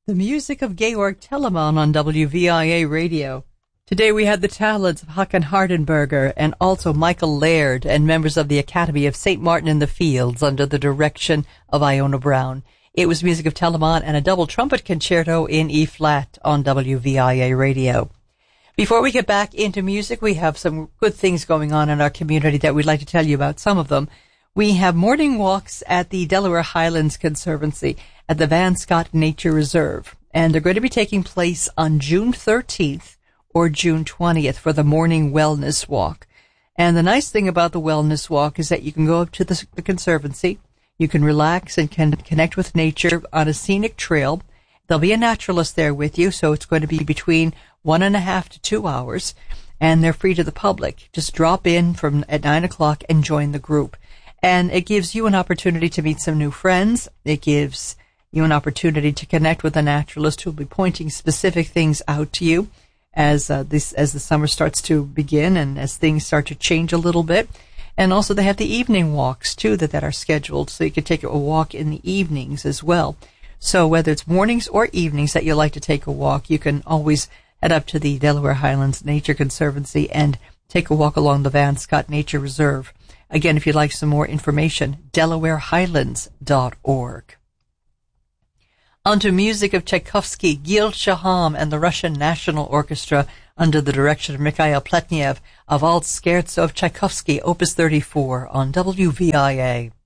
The music of Georg Telemann on WVIA Radio. Today we had the talents of Håkan Hardenberger and also Michael Laird and members of the Academy of St. Martin in the Fields under the direction of Iona Brown. It was music of Telemann and a double trumpet concerto in E-flat on WVIA Radio. Before we get back into music, we have some good things going on in our community that we'd like to tell you about, some of them. We have morning walks at the Delaware Highlands Conservancy at the Van Scott Nature Reserve, and they're going to be taking place on June 13th or June 20th for the morning wellness walk. And the nice thing about the wellness walk is that you can go up to the Conservancy, you can relax and can connect with nature on a scenic trail. There'll be a naturalist there with you, so it's going to be between 1.5 to 2 hours, and they're free to the public. Just drop in at 9 o'clock and join the group. And it gives you an opportunity to meet some new friends. It gives you an opportunity to connect with a naturalist who will be pointing specific things out to you as the summer starts to begin and as things start to change a little bit. And also they have the evening walks too that are scheduled, so you can take a walk in the evenings as well. So whether it's mornings or evenings that you like to take a walk, you can always head up to the Delaware Highlands Nature Conservancy and take a walk along the Van Scott Nature Reserve. Again, if you'd like some more information, DelawareHighlands.org. On to music of Tchaikovsky, Gil Shaham and the Russian National Orchestra under the direction of Mikhail Pletnev, a Waltz Scherzo of Tchaikovsky, Opus 34 on WVIA.